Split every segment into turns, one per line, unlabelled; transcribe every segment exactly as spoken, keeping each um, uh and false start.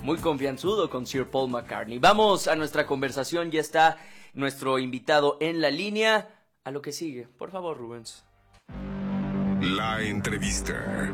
muy confianzudo con Sir Paul McCartney. Vamos a nuestra conversación, ya está nuestro invitado en la línea. A lo que sigue, por favor, Rubens.
La entrevista.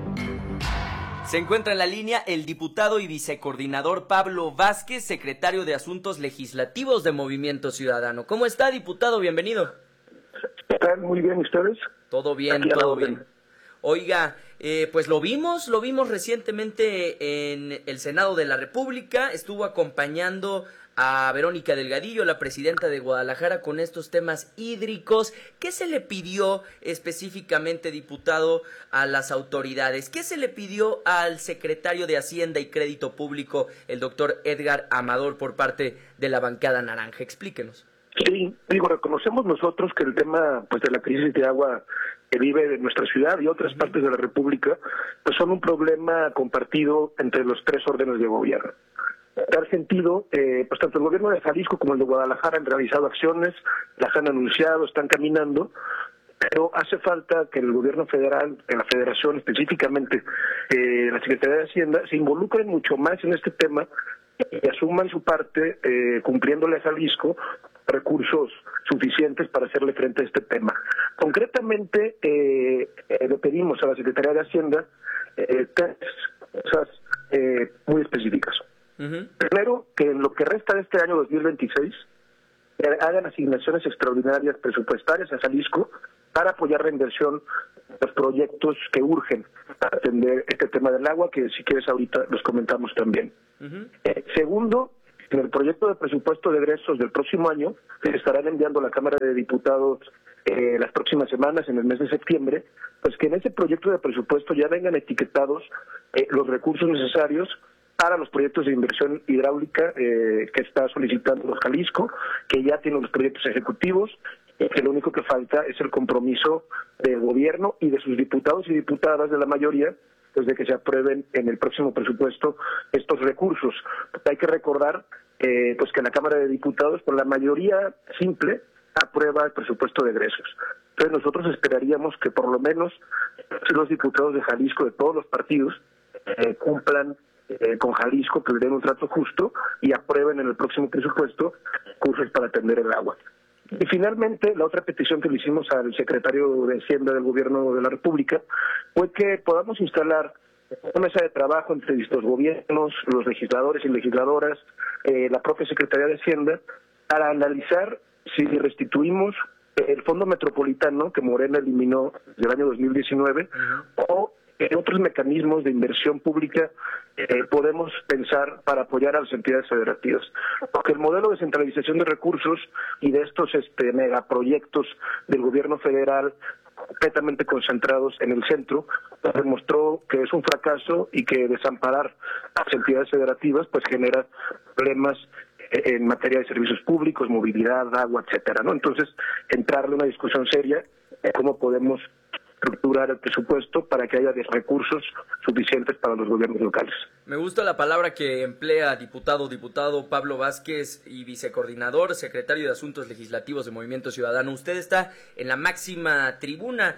Se encuentra en la línea el diputado y vicecoordinador Pablo Vázquez, secretario de Asuntos Legislativos de Movimiento Ciudadano. ¿Cómo está, diputado? Bienvenido.
¿Están muy bien ustedes?
Todo bien, todo bien. Oiga, eh, pues lo vimos, lo vimos recientemente en el Senado de la República, estuvo acompañando a Verónica Delgadillo, la presidenta de Guadalajara, con estos temas hídricos. ¿Qué se le pidió específicamente, diputado, a las autoridades? ¿Qué se le pidió al secretario de Hacienda y Crédito Público, el doctor Edgar Amador, por parte de la bancada naranja? Explíquenos.
Sí, digo, reconocemos nosotros que el tema pues de la crisis de agua que vive nuestra ciudad y otras uh-huh. partes de la República, pues son un problema compartido entre los tres órdenes de gobierno. En tal sentido, eh, pues tanto el gobierno de Jalisco como el de Guadalajara han realizado acciones, las han anunciado, están caminando, pero hace falta que el gobierno federal, en la federación específicamente, eh, la Secretaría de Hacienda, se involucren mucho más en este tema y asuman su parte, eh, cumpliéndole a Jalisco recursos suficientes para hacerle frente a este tema. Concretamente, eh, eh, le pedimos a la Secretaría de Hacienda eh, tres cosas eh, muy específicas. Uh-huh. Primero, que en lo que resta de este año dos mil veintiséis eh, hagan asignaciones extraordinarias presupuestarias a Jalisco para apoyar la inversión de los proyectos que urgen para atender este tema del agua, que si quieres ahorita los comentamos también. Uh-huh. Eh, segundo, en el proyecto de presupuesto de egresos del próximo año, que estarán enviando a la Cámara de Diputados eh, las próximas semanas, en el mes de septiembre, pues que en ese proyecto de presupuesto ya vengan etiquetados eh, los recursos necesarios para los proyectos de inversión hidráulica eh, que está solicitando los Jalisco, que ya tienen los proyectos ejecutivos, eh, que lo único que falta es el compromiso del gobierno y de sus diputados y diputadas de la mayoría, pues de que se aprueben en el próximo presupuesto estos recursos. Hay que recordar eh, pues que la Cámara de Diputados, por la mayoría simple, aprueba el presupuesto de egresos. Entonces nosotros esperaríamos que por lo menos los diputados de Jalisco de todos los partidos eh, cumplan eh, con Jalisco, que le den un trato justo y aprueben en el próximo presupuesto recursos para atender el agua. Y finalmente, la otra petición que le hicimos al secretario de Hacienda del Gobierno de la República fue que podamos instalar una mesa de trabajo entre distintos gobiernos, los legisladores y legisladoras, eh, la propia Secretaría de Hacienda, para analizar si restituimos el Fondo Metropolitano que Morena eliminó desde el año dos mil diecinueve uh-huh. o en otros mecanismos de inversión pública eh, podemos pensar para apoyar a las entidades federativas. Porque el modelo de centralización de recursos y de estos este, megaproyectos del gobierno federal completamente concentrados en el centro, demostró que es un fracaso y que desamparar a las entidades federativas pues genera problemas en materia de servicios públicos, movilidad, agua, etcétera, ¿no? Entonces, entrarle a una discusión seria de cómo podemos estructurar el presupuesto para que haya recursos suficientes para los gobiernos locales.
Me gusta la palabra que emplea diputado, diputado Pablo Vázquez y vicecoordinador, secretario de Asuntos Legislativos de Movimiento Ciudadano. Usted está en la máxima tribuna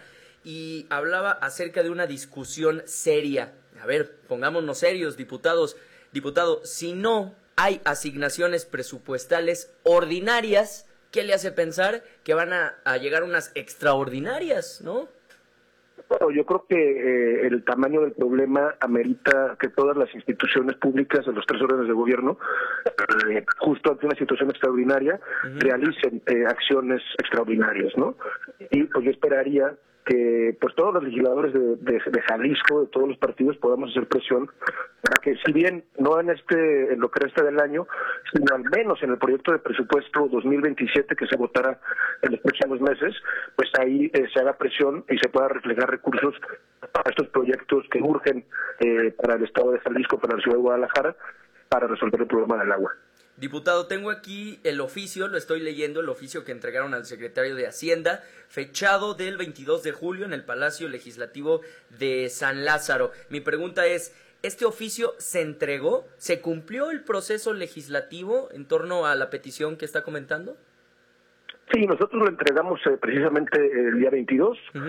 y hablaba acerca de una discusión seria. A ver, pongámonos serios, diputados. Diputado, si no hay asignaciones presupuestales ordinarias, ¿qué le hace pensar que van a, a llegar unas extraordinarias, no?
Bueno, yo creo que eh, el tamaño del problema amerita que todas las instituciones públicas de los tres órdenes de gobierno, eh, justo ante una situación extraordinaria, uh-huh. realicen eh, acciones extraordinarias, ¿no? Y pues yo esperaría que pues todos los legisladores de, de, de Jalisco, de todos los partidos, podamos hacer presión para que, si bien no en este en lo que resta del año, sino al menos en el proyecto de presupuesto dos mil veintisiete que se votará en los próximos meses, pues ahí eh, se haga presión y se pueda reflejar recursos para estos proyectos que urgen eh, para el estado de Jalisco, para la ciudad de Guadalajara, para resolver el problema del agua.
Diputado, tengo aquí el oficio, lo estoy leyendo, el oficio que entregaron al secretario de Hacienda, fechado del veintidós de julio en el Palacio Legislativo de San Lázaro. Mi pregunta es, ¿este oficio se entregó? ¿Se cumplió el proceso legislativo en torno a la petición que está comentando?
Sí, nosotros lo entregamos eh, precisamente el día veintidós. Uh-huh.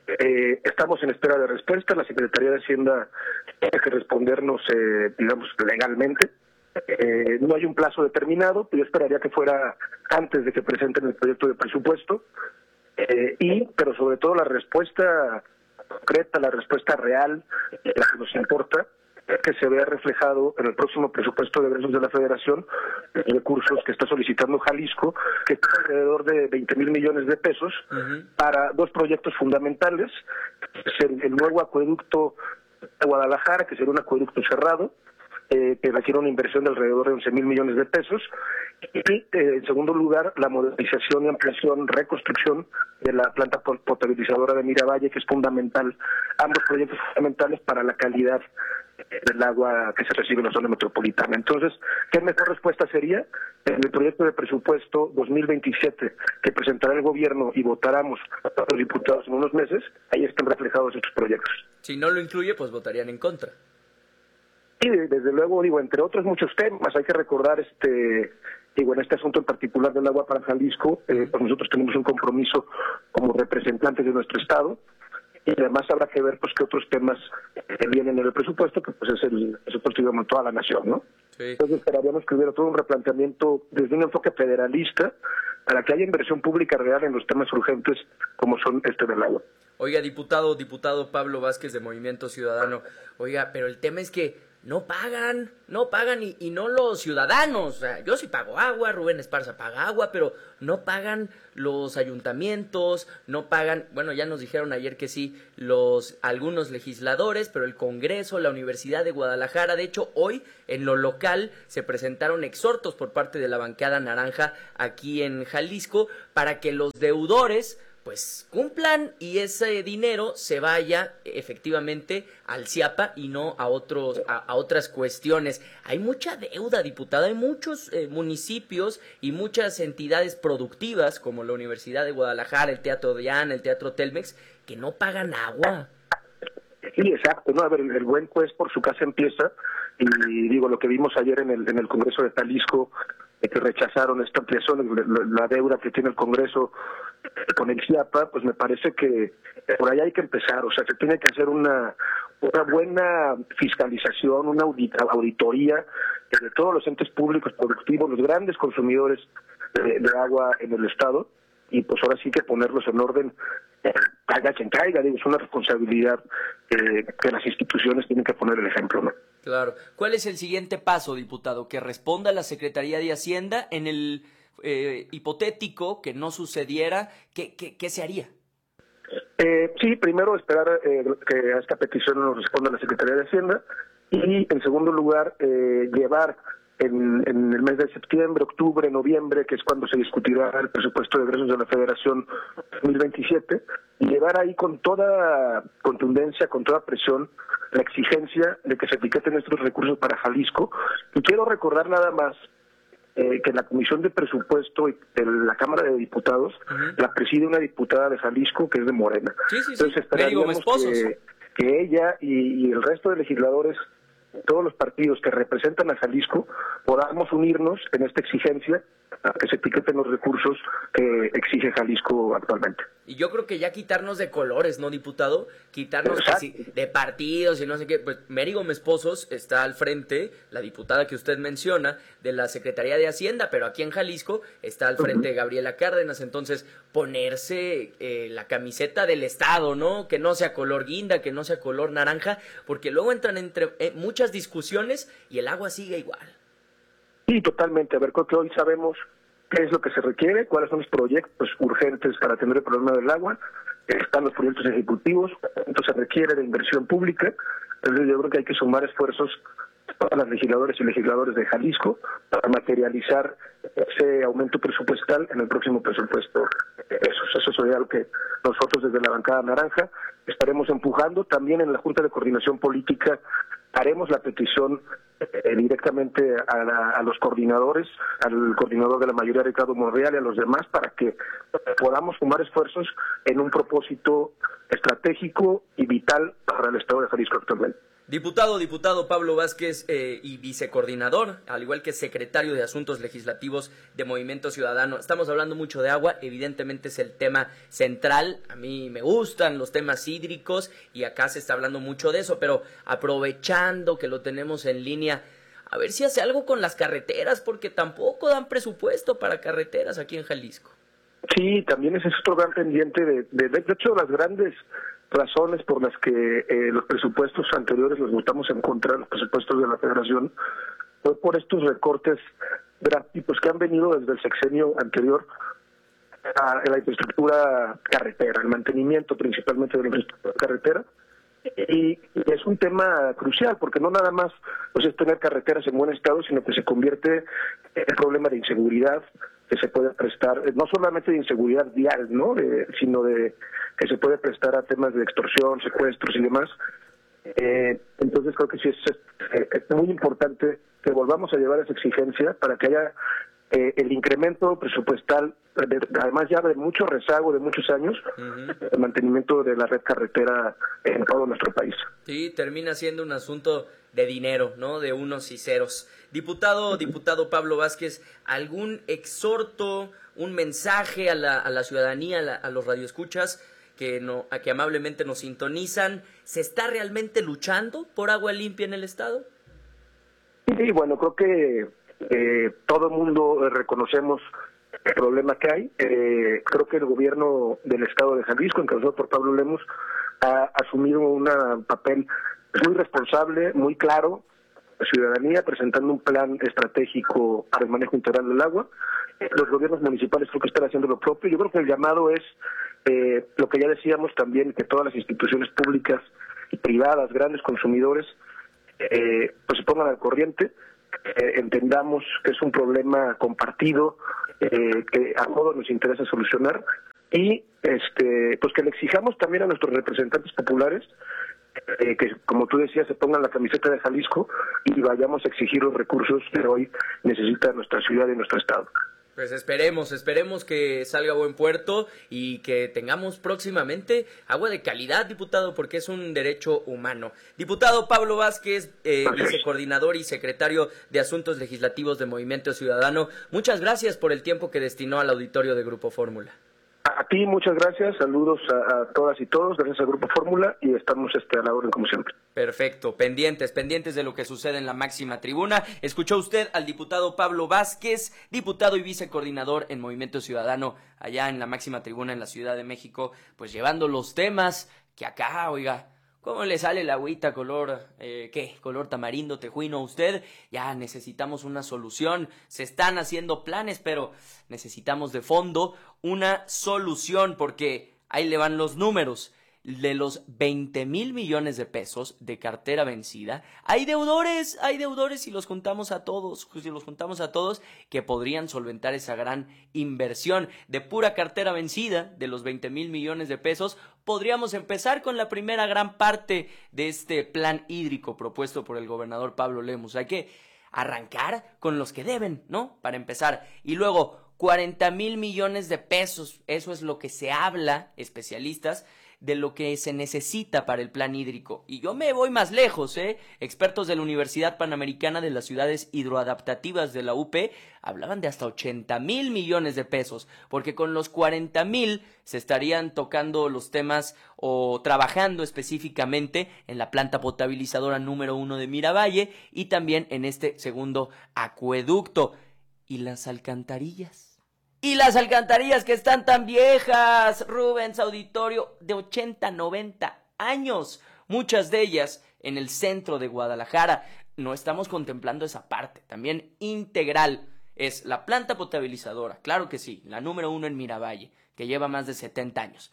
Eh, estamos en espera de respuesta. La Secretaría de Hacienda tiene que respondernos, eh, digamos, legalmente. Eh, no hay un plazo determinado, pero yo esperaría que fuera antes de que presenten el proyecto de presupuesto. Eh, y, pero sobre todo la respuesta concreta, la respuesta real, la que nos importa, que se vea reflejado en el próximo presupuesto de egresos de la Federación los recursos que está solicitando Jalisco, que es alrededor de veinte mil millones de pesos, uh-huh. para dos proyectos fundamentales: el, el nuevo acueducto de Guadalajara, que será un acueducto cerrado, eh, que requiere una inversión de alrededor de once mil millones de pesos, y eh, en segundo lugar la modernización y ampliación, reconstrucción de la planta potabilizadora de Miravalle, que es fundamental, ambos proyectos fundamentales para la calidad del agua que se recibe en la zona metropolitana. Entonces, ¿qué mejor respuesta sería? En el proyecto de presupuesto dos mil veintisiete que presentará el gobierno y votáramos a los diputados en unos meses, ahí están reflejados estos proyectos.
Si no lo incluye, pues votarían en contra.
Sí, desde luego, digo, entre otros muchos temas, hay que recordar, este digo, en este asunto en particular del agua para Jalisco, eh, pues nosotros tenemos un compromiso como representantes de nuestro estado, y además habrá que ver pues qué otros temas que vienen en el presupuesto, que pues es el presupuesto, digamos, toda la nación, ¿no? Sí. Entonces esperaríamos que hubiera todo un replanteamiento desde un enfoque federalista para que haya inversión pública real en los temas urgentes como son este del agua.
Oiga, diputado, diputado Pablo Vázquez de Movimiento Ciudadano, oiga, pero el tema es que no pagan, no pagan y, y no los ciudadanos. O sea, yo sí pago agua, Rubén Esparza paga agua, pero no pagan los ayuntamientos, no pagan, bueno, ya nos dijeron ayer que sí, los algunos legisladores, pero el Congreso, la Universidad de Guadalajara. De hecho, hoy en lo local se presentaron exhortos por parte de la bancada naranja aquí en Jalisco para que los deudores pues cumplan y ese dinero se vaya efectivamente al C I A P A y no a otros a, a otras cuestiones. Hay mucha deuda, diputada, hay muchos eh, municipios y muchas entidades productivas como la Universidad de Guadalajara, el Teatro Diana, el Teatro Telmex, que no pagan agua.
Sí, exacto, no, a ver, el, el buen juez por su casa empieza, y digo, lo que vimos ayer en el en el Congreso de Jalisco, eh, que rechazaron esta ampliación, la, la deuda que tiene el Congreso con el C I A P A, pues me parece que por ahí hay que empezar. O sea, se tiene que hacer una una buena fiscalización, una audita, auditoría de todos los entes públicos productivos, los grandes consumidores de, de agua en el estado, y pues ahora sí que ponerlos en orden, eh, caiga quien caiga. Digo, es una responsabilidad eh, que las instituciones tienen que poner el ejemplo, ¿no?
Claro. ¿Cuál es el siguiente paso, diputado? Que responda la Secretaría de Hacienda en el Eh, hipotético que no sucediera, ¿qué, qué, qué se haría?
Eh, sí, primero esperar eh, que a esta petición nos responda la Secretaría de Hacienda, y en segundo lugar eh, llevar en, en el mes de septiembre, octubre, noviembre, que es cuando se discutirá el presupuesto de egresos de la Federación dos mil veintisiete, y llevar ahí con toda contundencia, con toda presión, la exigencia de que se etiqueten estos recursos para Jalisco. Y quiero recordar nada más Eh, que la Comisión de Presupuesto de la Cámara de Diputados uh-huh. la preside una diputada de Jalisco que es de Morena.
Sí, sí, sí.
Entonces esperaríamos que, que ella y, y el resto de legisladores, todos los partidos que representan a Jalisco, podamos unirnos en esta exigencia a que se etiqueten los recursos que exige Jalisco actualmente.
Y yo creo que ya quitarnos de colores, ¿no, diputado? Quitarnos casi de partidos y no sé qué. Pues Mary Gómez Pozos está al frente, la diputada que usted menciona, de la Secretaría de Hacienda, pero aquí en Jalisco está al frente uh-huh. Gabriela Cárdenas. Entonces, ponerse eh, la camiseta del Estado, ¿no? Que no sea color guinda, que no sea color naranja, porque luego entran entre eh, muchas discusiones y el agua sigue igual.
Sí, totalmente. A ver, creo que hoy sabemos qué es lo que se requiere, cuáles son los proyectos urgentes para atender el problema del agua, están los proyectos ejecutivos, cuánto se requiere de inversión pública. Entonces yo creo que hay que sumar esfuerzos para los legisladores y legisladores de Jalisco para materializar ese aumento presupuestal en el próximo presupuesto. Eso, eso sería lo que nosotros desde la bancada naranja estaremos empujando. También en la Junta de Coordinación Política haremos la petición eh, directamente a, la, a los coordinadores, al coordinador de la mayoría, Ricardo Monreal, y a los demás, para que podamos sumar esfuerzos en un propósito estratégico y vital para el Estado de Jalisco actualmente.
Diputado, diputado Pablo Vázquez eh, y vicecoordinador, al igual que secretario de Asuntos Legislativos de Movimiento Ciudadano. Estamos hablando mucho de agua, evidentemente es el tema central. A mí me gustan los temas hídricos y acá se está hablando mucho de eso, pero aprovechando que lo tenemos en línea, a ver si hace algo con las carreteras, porque tampoco dan presupuesto para carreteras aquí en Jalisco.
Sí, también ese es otro gran pendiente. De, de, de hecho, las grandes razones por las que eh, los presupuestos anteriores los votamos en contra de los presupuestos de la Federación fue por estos recortes drásticos que han venido desde el sexenio anterior a, a la infraestructura carretera, el mantenimiento principalmente de la infraestructura carretera. Y es un tema crucial porque no nada más pues, es tener carreteras en buen estado, sino que se convierte en un problema de inseguridad que se puede prestar, no solamente de inseguridad vial, ¿no? De, sino de que se puede prestar a temas de extorsión, secuestros y demás. Eh, entonces creo que sí es, es, es muy importante que volvamos a llevar esa exigencia para que haya eh, el incremento presupuestal, de, además ya de mucho rezago de muchos años, uh-huh. el mantenimiento de la red carretera en todo nuestro país.
Sí, termina siendo un asunto de dinero, ¿no? De unos y ceros. Diputado, diputado Pablo Vázquez, ¿algún exhorto, un mensaje a la, a la ciudadanía, a, la, a los radioescuchas que, no, a que amablemente nos sintonizan? ¿Se está realmente luchando por agua limpia en el estado?
Sí, bueno, creo que eh, todo el mundo reconocemos el problema que hay. Eh, creo que el gobierno del estado de Jalisco, encabezado por Pablo Lemos, ha asumido un papel muy responsable, muy claro, la ciudadanía, presentando un plan estratégico para el manejo integral del agua. Los gobiernos municipales creo que están haciendo lo propio. Yo creo que el llamado es eh, lo que ya decíamos también, que todas las instituciones públicas y privadas, grandes consumidores, eh, pues se pongan al corriente, eh, entendamos que es un problema compartido, eh, que a todos nos interesa solucionar, y este pues que le exijamos también a nuestros representantes populares eh, que, como tú decías, se pongan la camiseta de Jalisco y vayamos a exigir los recursos que hoy necesita nuestra ciudad y nuestro estado.
Pues esperemos, esperemos que salga a buen puerto y que tengamos próximamente agua de calidad, diputado, porque es un derecho humano. Diputado Pablo Vázquez, eh, vicecoordinador y secretario de Asuntos Legislativos de Movimiento Ciudadano, muchas gracias por el tiempo que destinó al auditorio de Grupo Fórmula.
A ti muchas gracias, saludos a, a todas y todos, gracias al Grupo Fórmula y estamos este, a la orden como siempre.
Perfecto, pendientes, pendientes de lo que sucede en la máxima tribuna. Escuchó usted al diputado Pablo Vázquez, diputado y vicecoordinador en Movimiento Ciudadano allá en la máxima tribuna en la Ciudad de México, pues llevando los temas que acá, oiga, ¿cómo le sale la agüita color, eh, qué, color tamarindo, tejuino a usted? Ya necesitamos una solución, se están haciendo planes, pero necesitamos de fondo una solución, porque ahí le van los números. De los veinte mil millones de pesos de cartera vencida, hay deudores, hay deudores si los juntamos a todos, si los juntamos a todos, que podrían solventar esa gran inversión de pura cartera vencida de los veinte mil millones de pesos. Podríamos empezar con la primera gran parte de este plan hídrico propuesto por el gobernador Pablo Lemos. Hay que arrancar con los que deben, ¿no? Para empezar. Y luego, cuarenta mil millones de pesos, eso es lo que se habla, especialistas, de lo que se necesita para el plan hídrico. Y yo me voy más lejos, ¿eh? Expertos de la Universidad Panamericana de las Ciudades Hidroadaptativas de la U P hablaban de hasta ochenta mil millones de pesos, porque con los cuarenta mil se estarían tocando los temas o trabajando específicamente en la planta potabilizadora número uno de Miravalle y también en este segundo acueducto. ¿Y las alcantarillas? Y las alcantarillas que están tan viejas, Rubens, auditorio, de ochenta, noventa años, muchas de ellas en el centro de Guadalajara. No estamos contemplando esa parte, también integral es la planta potabilizadora, claro que sí, la número uno en Miravalle, que lleva más de setenta años.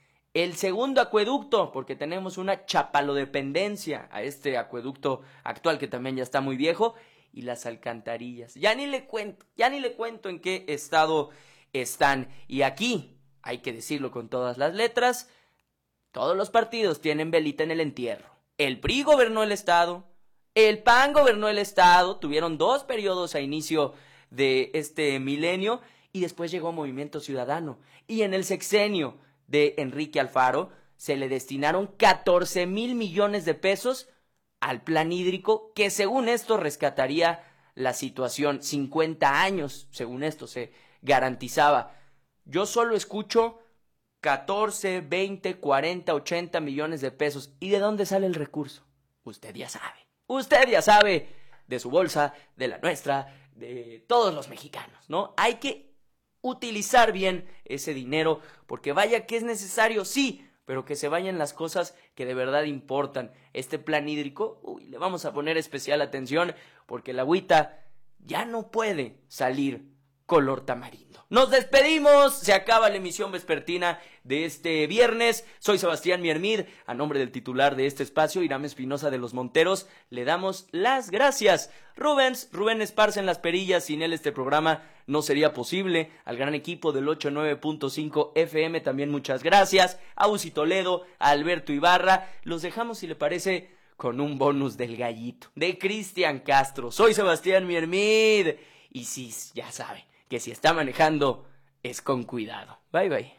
El segundo acueducto, porque tenemos una chapalodependencia a este acueducto actual que también ya está muy viejo, y las alcantarillas. Ya ni le cuento, ya ni le cuento en qué estado están. Y aquí, hay que decirlo con todas las letras, todos los partidos tienen velita en el entierro. El P R I gobernó el estado, el P A N gobernó el estado, tuvieron dos periodos a inicio de este milenio y después llegó Movimiento Ciudadano. Y en el sexenio de Enrique Alfaro se le destinaron catorce mil millones de pesos al plan hídrico, que según esto rescataría la situación. cincuenta años, según esto, se garantizaba. Yo solo escucho catorce, veinte, cuarenta, ochenta millones de pesos. ¿Y de dónde sale el recurso? Usted ya sabe. Usted ya sabe. De su bolsa, de la nuestra, de todos los mexicanos, ¿no? Hay que utilizar bien ese dinero, porque vaya que es necesario, sí, pero que se vayan las cosas que de verdad importan. Este plan hídrico, uy, le vamos a poner especial atención, porque el agüita ya no puede salir color tamarindo. Nos despedimos, se acaba la emisión vespertina de este viernes. Soy Sebastián Miermid, a nombre del titular de este espacio, Irán Espinosa de los Monteros, le damos las gracias. Rubens, Rubén Esparza en las perillas, sin él este programa no sería posible. Al gran equipo del ochenta y nueve punto cinco F M también muchas gracias. A Uzi Toledo, a Alberto Ibarra, los dejamos, si le parece, con un bonus del gallito, de Cristian Castro. Soy Sebastián Miermid, y sí, ya sabe, que si está manejando, es con cuidado. Bye, bye.